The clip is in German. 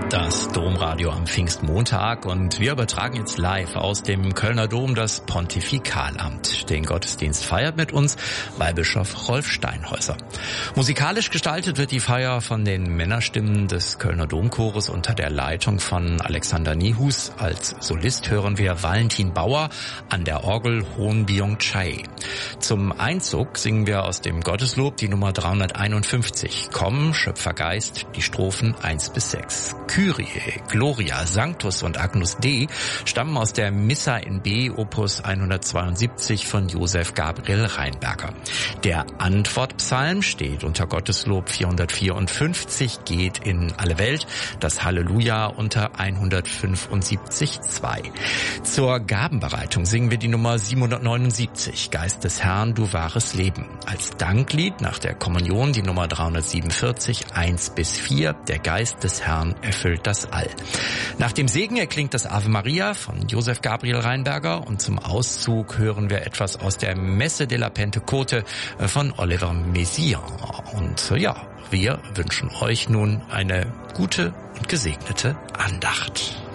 Das Domradio am Pfingstmontag und wir übertragen jetzt live aus dem Kölner Dom das Pontifikalamt. Den Gottesdienst feiert mit uns Weihbischof Rolf Steinhäuser. Musikalisch gestaltet wird die Feier von den Männerstimmen des Kölner Domchores unter der Leitung von Alexander Nihus. Als Solist hören wir Valentin Bauer, an der Orgel Hoon Byung-chae. Zum Einzug singen wir aus dem Gotteslob die Nummer 351. Komm, Schöpfergeist, die Strophen 1 bis 6. Kyrie, Gloria, Sanctus und Agnus Dei stammen aus der Missa in B, Opus 172 von Josef Gabriel Rheinberger. Der Antwortpsalm steht unter Gotteslob 454, geht in alle Welt, das Halleluja unter 175,2. Zur Gabenbereitung singen wir die Nummer 779, Geist des Herrn, du wahres Leben. Als Danklied nach der Kommunion die Nummer 347, 1 bis 4, der Geist des Herrn erfüllt das All. Nach dem Segen erklingt das Ave Maria von Josef Gabriel Rheinberger und zum Auszug hören wir etwas aus der Messe de la Pentecote von Oliver Messiaen. Und ja, wir wünschen euch nun eine gute und gesegnete Andacht.